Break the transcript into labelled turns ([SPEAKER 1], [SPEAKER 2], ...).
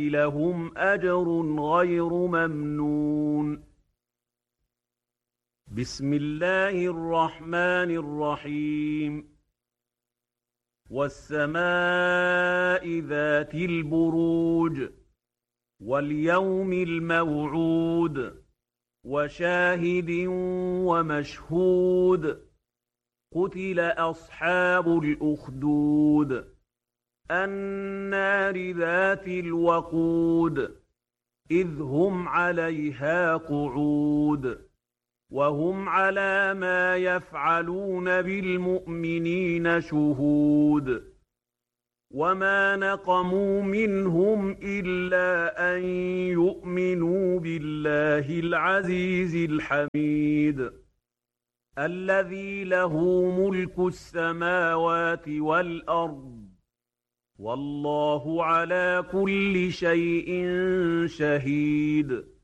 [SPEAKER 1] لهم أجر غير ممنون. بسم الله الرحمن الرحيم. والسماء ذات البروج واليوم الموعود وشاهد ومشهود. قتل أصحاب الأخدود النار ذات الوقود إذ هم عليها قعود وهم على ما يفعلون بالمؤمنين شهود. وما نقموا منهم إلا أن يؤمنوا بالله العزيز الحميد الذي له ملك السماوات والأرض والله على كل شيء شهيد.